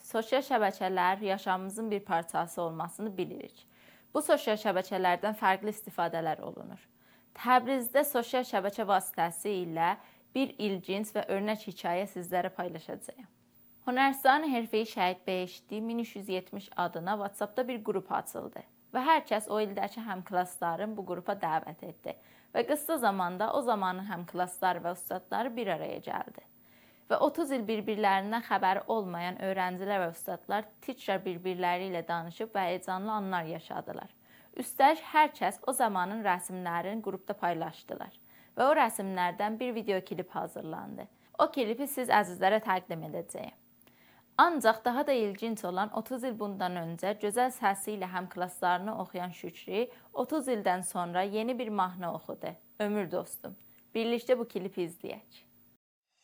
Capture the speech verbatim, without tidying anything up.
Sosial şəbəkələr yaşamımızın bir parçası olmasını bilirik. Bu sosial şəbəkələrdən fərqli istifadələr olunur. Təbrizdə sosial şəbəkə vasitəsilə bir ilginc və örnək hekayə sizlərə paylaşacağım. Honərstan Herfeyi Şəhid Behişti min üç yüz yetmiş adına WhatsAppda bir qrup açıldı və hər kəs o ildəki həmklassların bu qrupa dəvət etdi və qısa zamanda o zamanın həmklassları və ustadları bir araya gəldi. Və otuz il bir-birlərindən xəbəri olmayan öğrencilər və ustadlar təkrar bir-birləri ilə danışıb və heyecanlı anlar yaşadılar. Üstəlik hər kəs o zamanın rəsmlərini qrupda paylaşdılar və o rəsmlərdən bir video klip hazırlandı. O klipi siz əzizlərə təqdim edəcəyim. Ancaq daha da ilginc olan otuz il bundan öncə gözəl səsi ilə həmklasslarını oxuyan Şükri otuz ildən sonra yeni bir mahnı oxudu. Ömür dostum. Birlikdə bu klipi izləyək.